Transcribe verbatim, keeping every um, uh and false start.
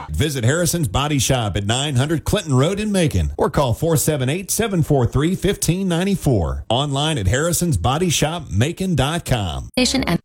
Visit Harrison's Body Shop at nine hundred Clinton Road in Macon or call four seven eight, seven four three, one five nine four. Online at harrisons body shop macon dot com. And